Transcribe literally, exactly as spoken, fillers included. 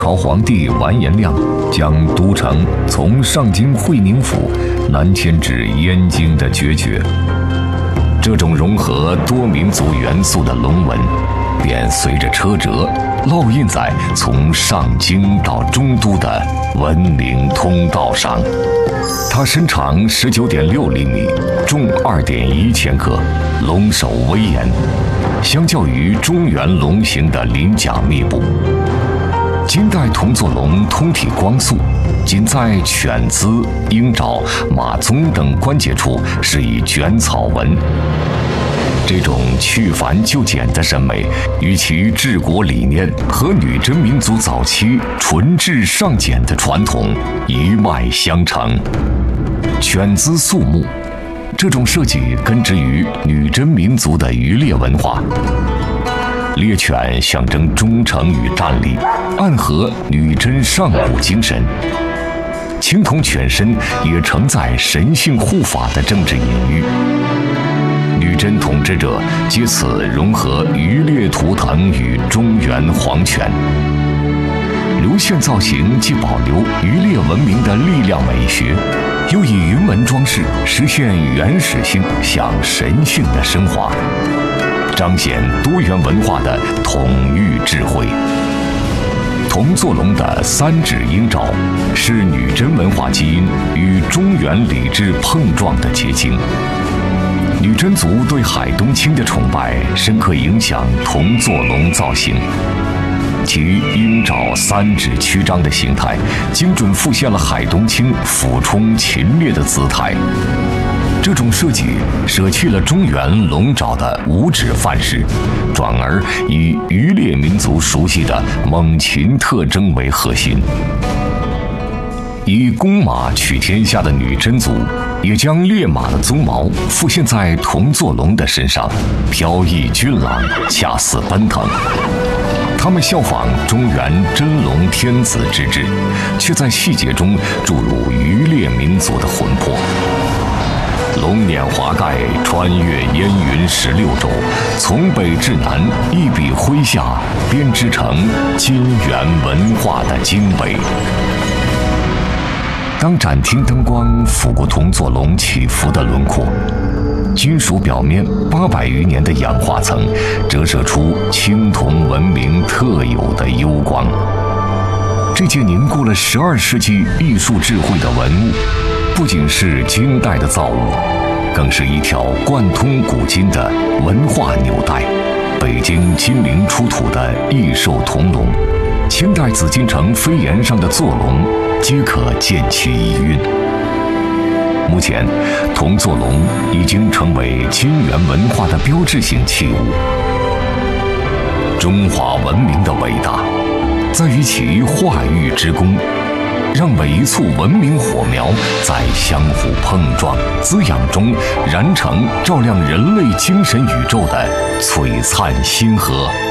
朝皇帝完颜亮将都城从上京会宁府南迁至燕京的决绝。这种融合多民族元素的龙纹，便随着车辙烙印在从上京到中都的文明通道上。它身长十九点六厘米，重二点一千克，龙首威严。相较于中原龙形的鳞甲密布，金代铜座龙通体光素，仅在犬姿、鹰爪、马鬃等关节处是以卷草纹。这种去繁就简的审美，与其治国理念和女真民族早期纯质尚简的传统一脉相承。犬姿肃穆，这种设计根植于女真民族的渔猎文化。猎犬象征忠诚与战力，暗合女真上古精神。青铜犬身也承载神性护法的政治隐喻。女真统治者借此融合渔猎图腾与中原皇权。流线造型既保留渔猎文明的力量美学，又以云纹装饰实现原始性向神性的升华，彰显多元文化的统御智慧。铜座龙的三指鹰爪是女真文化基因与中原礼制碰撞的结晶。女真族对海东青的崇拜深刻影响铜座龙造型，其鹰爪三指曲张的形态，精准复现了海东青俯冲禽猎的姿态。这种设计舍弃了中原龙爪的五指范式，转而以渔猎民族熟悉的猛禽特征为核心。以公马取天下的女真族，也将烈马的鬃毛复现在铜座龙的身上，飘逸俊朗，恰似奔腾。他们效仿中原真龙天子之制，却在细节中注入渔猎民族的魂魄。龙辇华盖，穿越烟云十六州，从北至南，一笔挥下，编织成金元文化的经纬。当展厅灯光拂过铜座龙起伏的轮廓，金属表面八百余年的氧化层折射出青铜文明特有的幽光。这件凝固了十二世纪艺术智慧的文物，不仅是金代的造物，更是一条贯通古今的文化纽带。北京金陵出土的异兽铜龙，清代紫禁城飞檐上的座龙，皆可见其遗韵。目前，铜座龙已经成为金元文化的标志性器物。中华文明的伟大，在于其化育之功，让每一簇文明火苗在相互碰撞、滋养中燃成照亮人类精神宇宙的璀璨星河。